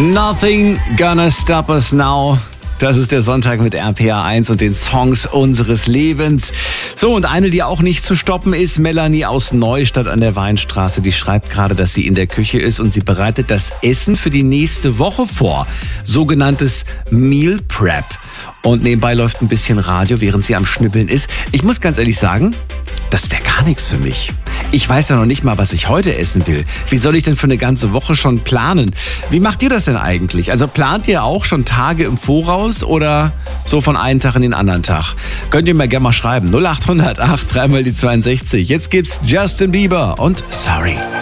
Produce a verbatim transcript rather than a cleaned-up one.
Nothing gonna stop us now. Das ist der Sonntag mit R P R eins und den Songs unseres Lebens. So, und eine, die auch nicht zu stoppen ist, Melanie aus Neustadt an der Weinstraße. Die schreibt gerade, dass sie in der Küche ist und sie bereitet das Essen für die nächste Woche vor. Sogenanntes Meal Prep. Und nebenbei läuft ein bisschen Radio, während sie am Schnibbeln ist. Ich muss ganz ehrlich sagen, das wäre gar nichts für mich. Ich weiß ja noch nicht mal, was ich heute essen will. Wie soll ich denn für eine ganze Woche schon planen? Wie macht ihr das denn eigentlich? Also plant ihr auch schon Tage im Voraus oder so von einem Tag in den anderen Tag? Könnt ihr mir gerne mal schreiben. null acht hundert acht, dreimal die zweiundsechzig. Jetzt gibt's Justin Bieber und Sorry.